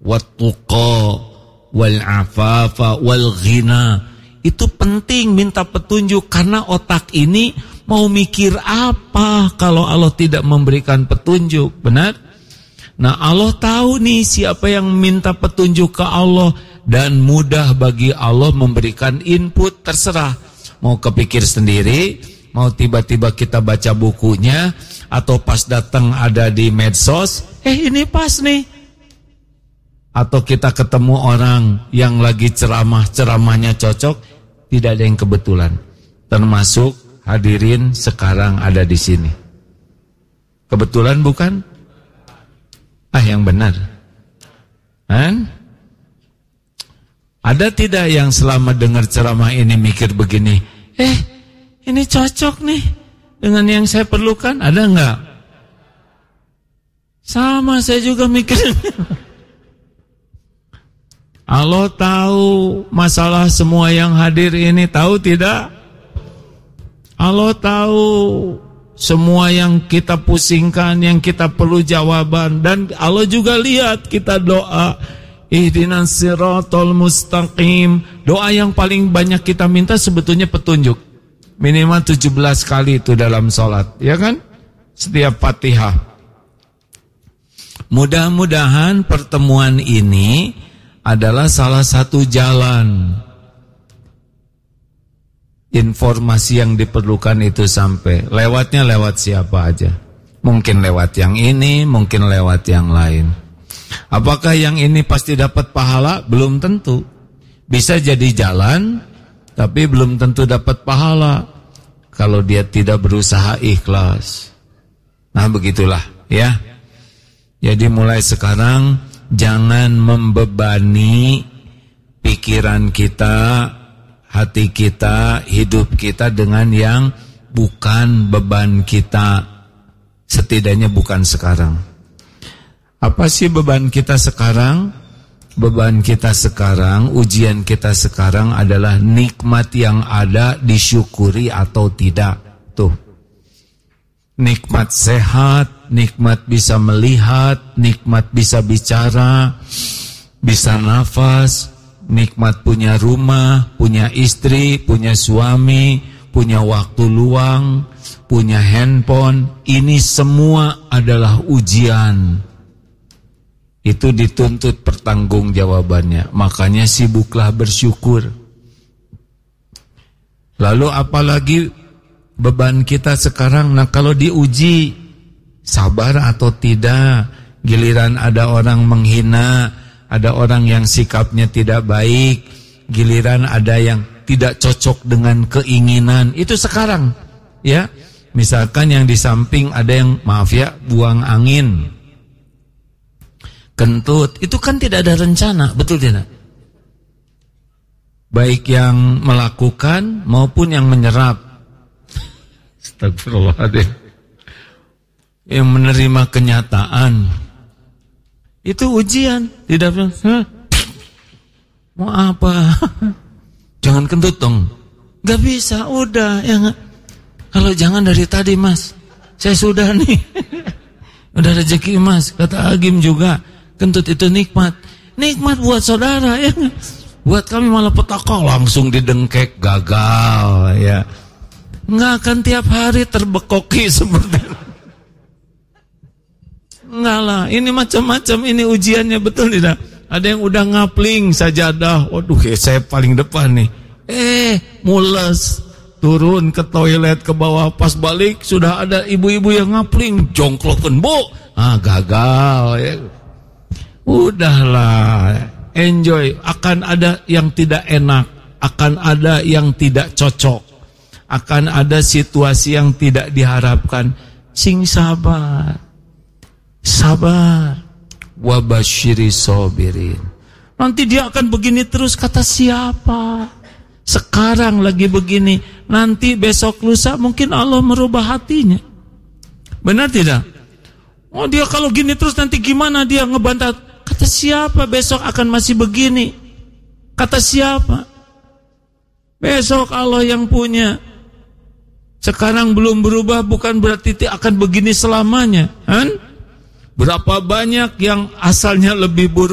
wat-tuqa, wal-afafa, wal-ghina. Itu penting minta petunjuk, karena otak ini mau mikir apa kalau Allah tidak memberikan petunjuk, benar? Nah, Allah tahu nih siapa yang minta petunjuk ke Allah, dan mudah bagi Allah memberikan input, terserah. Mau kepikir sendiri, mau tiba-tiba kita baca bukunya, atau pas datang ada di medsos, ini pas nih. Atau kita ketemu orang yang lagi ceramahnya cocok. Tidak ada yang kebetulan. Termasuk hadirin sekarang ada di sini. Kebetulan bukan? Yang benar. Ada tidak yang selama dengar ceramah ini mikir begini, ini cocok nih dengan yang saya perlukan? Ada enggak? Sama, saya juga mikir. Allah tahu masalah semua yang hadir ini, tahu tidak? Allah tahu semua yang kita pusingkan, yang kita perlu jawaban. Dan Allah juga lihat kita doa, ihdinas siratal mustaqim. Doa yang paling banyak kita minta sebetulnya petunjuk. Minimal 17 kali itu dalam sholat, ya kan? Setiap Fatihah. Mudah-mudahan pertemuan ini adalah salah satu jalan informasi yang diperlukan itu sampai. Lewatnya lewat siapa aja. Mungkin lewat yang ini, mungkin lewat yang lain. Apakah yang ini pasti dapat pahala? Belum tentu. Bisa jadi jalan, tapi belum tentu dapat pahala kalau dia tidak berusaha ikhlas. Nah, begitulah ya. Jadi mulai sekarang jangan membebani pikiran kita, hati kita, hidup kita dengan yang bukan beban kita. Setidaknya bukan sekarang. Apa sih beban kita sekarang? Beban kita sekarang, ujian kita sekarang adalah nikmat yang ada disyukuri atau tidak. Tuh. Nikmat sehat, nikmat bisa melihat, nikmat bisa bicara, bisa nafas, nikmat punya rumah, punya istri, punya suami, punya waktu luang, punya handphone. Ini semua adalah ujian. Itu dituntut pertanggungjawabannya. Makanya sibuklah bersyukur. Lalu apalagi beban kita sekarang? Nah, kalau diuji sabar atau tidak, giliran ada orang menghina, ada orang yang sikapnya tidak baik, giliran ada yang tidak cocok dengan keinginan, itu sekarang ya. Misalkan yang di samping ada yang, maaf ya, buang angin, kentut, itu kan tidak ada rencana, betul tidak? Baik yang melakukan maupun yang menyerap. Astagfirullahaladzim. Yang menerima kenyataan itu ujian. Tidak mau apa? Jangan kentut dong. Gak bisa, udah ya gak? Kalau jangan dari tadi mas, saya sudah nih. Udah rezeki mas. Kata Agim juga, kentut itu nikmat. Nikmat buat saudara ya gak? Buat kami malah petaka, langsung didengkek, gagal ya. Nggak akan tiap hari terbekoki seperti itu. Nggak lah, ini macam-macam, ini ujiannya, betul tidak? Ada yang udah ngapling sajadah, waduh saya paling depan nih. Mules, turun ke toilet ke bawah, pas balik sudah ada ibu-ibu yang ngapling, jongklokan, bu, gagal ya. Udahlah, enjoy. Akan ada yang tidak enak, akan ada yang tidak cocok, akan ada situasi yang tidak diharapkan. Sing sabar, sabar. Wabasyiri sobirin. Nanti dia akan begini terus, kata siapa? Sekarang lagi begini, nanti besok lusa mungkin Allah merubah hatinya. Benar tidak? Oh, dia kalau gini terus nanti gimana dia ngebantah? Kata siapa besok akan masih begini? Kata siapa? Besok Allah yang punya. Sekarang belum berubah bukan berarti akan begini selamanya, kan? Berapa banyak yang asalnya lebih buruk